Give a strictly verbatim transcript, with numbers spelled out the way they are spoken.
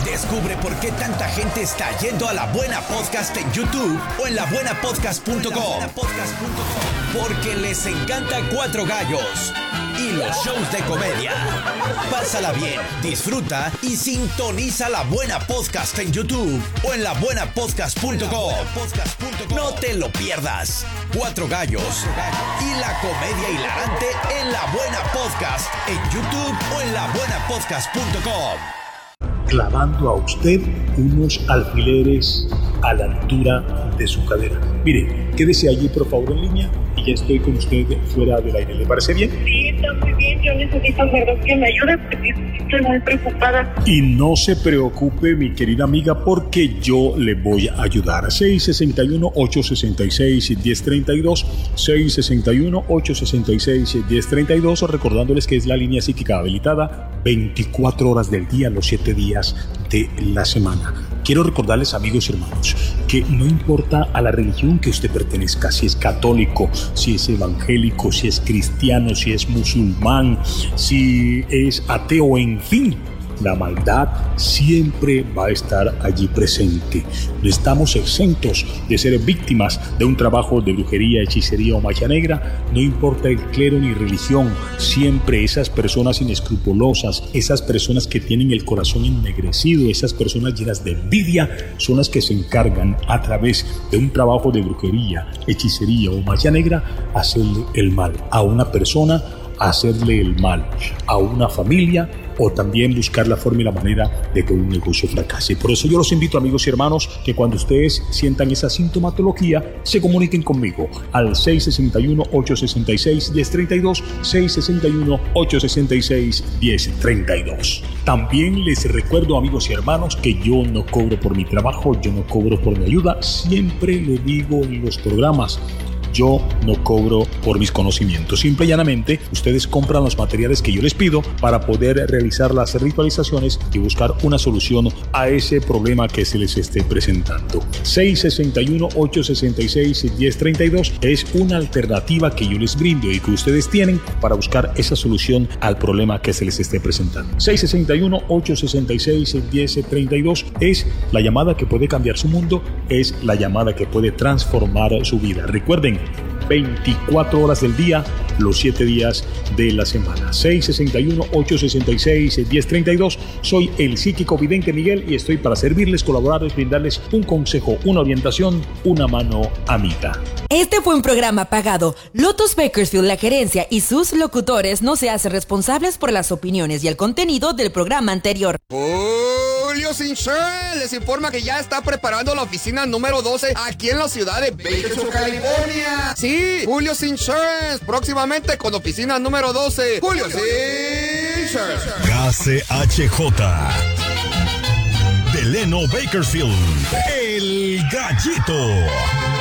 Descubre por qué tanta gente está yendo a La Buena Podcast en YouTube o en la buena podcast punto com. Porque les encanta Cuatro Gallos y los shows de comedia. Pásala bien, disfruta y sintoniza La Buena Podcast en YouTube o en la buena podcast punto com. No te lo pierdas. Cuatro Gallos y la comedia hilarante en La Buena Podcast en YouTube o en la buena podcast punto com. Clavando a usted unos alfileres a la altura de su cadera. Mire, quédese allí por favor en línea y ya estoy con usted fuera del aire. ¿Le parece bien? Sí, está muy bien. Yo necesito en verdad que me ayude porque estoy muy preocupada. Y no se preocupe, mi querida amiga, porque yo le voy a ayudar. seis seis uno, ocho seis seis, uno cero tres dos, seis seis uno, ocho seis seis, uno cero tres dos, recordándoles que es la línea psíquica habilitada veinticuatro horas del día, los siete días de la semana. Quiero recordarles, amigos y hermanos, que no importa a la religión que usted pertenezca, si es católico, si es evangélico, si es cristiano, si es musulmán, si es ateo, en fin, la maldad siempre va a estar allí presente. No estamos exentos de ser víctimas de un trabajo de brujería, hechicería o magia negra. No importa el clero ni religión, siempre esas personas inescrupulosas, esas personas que tienen el corazón ennegrecido, esas personas llenas de envidia, son las que se encargan a través de un trabajo de brujería, hechicería o magia negra hacerle el mal a una persona, hacerle el mal a una familia, o también buscar la forma y la manera de que un negocio fracase. Por eso yo los invito, amigos y hermanos, que cuando ustedes sientan esa sintomatología, se comuniquen conmigo al seis seis uno, ocho seis seis, uno cero tres dos, seis seis uno, ocho seis seis, uno cero tres dos. También les recuerdo, amigos y hermanos, que yo no cobro por mi trabajo, yo no cobro por mi ayuda. Siempre lo digo en los programas. Yo no cobro por mis conocimientos. Simple y llanamente, ustedes compran los materiales que yo les pido para poder realizar las ritualizaciones y buscar una solución a ese problema que se les esté presentando. seis seis uno, ocho seis seis, uno cero tres dos es una alternativa que yo les brindo y que ustedes tienen para buscar esa solución al problema que se les esté presentando. seis seis uno, ocho seis seis, uno cero tres dos es la llamada que puede cambiar su mundo, es la llamada que puede transformar su vida. Recuerden, veinticuatro horas del día, los siete días de la semana. seis seis uno, ocho seis seis, uno cero tres dos. Soy el psíquico vidente Miguel y estoy para servirles, colaborarles, brindarles un consejo, una orientación, una mano amiga. Este fue un programa pagado. Lotus Bakersfield, la gerencia y sus locutores no se hacen responsables por las opiniones y el contenido del programa anterior. Julio Insurance les informa que ya está preparando la oficina número doce aquí en la ciudad de Bakersfield, California. Sí, Julio Insurance, próximamente con oficina número doce. Julio Insurance. K C H J Delano Bakersfield, El Gallito.